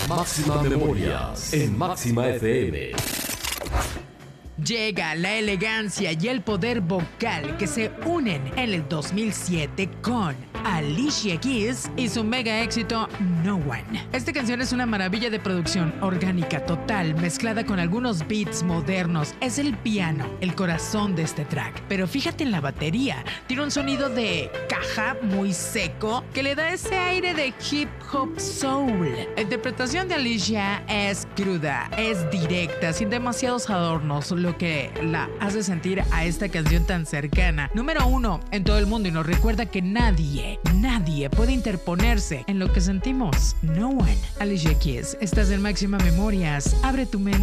Máxima Memorias en Máxima FM. Llega la elegancia y el poder vocal que se unen en el 2007 con Alicia Keys y su mega éxito No One. Esta canción es una maravilla de producción orgánica total, mezclada con algunos beats modernos. Es el piano, el corazón de este track. Pero fíjate en la batería, tiene un sonido de caja muy seco que le da ese aire de hip hop soul. La interpretación de Alicia es cruda, es directa, sin demasiados adornos, lo que la hace sentir a esta canción tan cercana. Número 1 en todo el mundo, y nos recuerda que nadie puede interponerse en lo que sentimos. No One. Alicia Keys, estás en Máxima Memorias. Abre tu mente.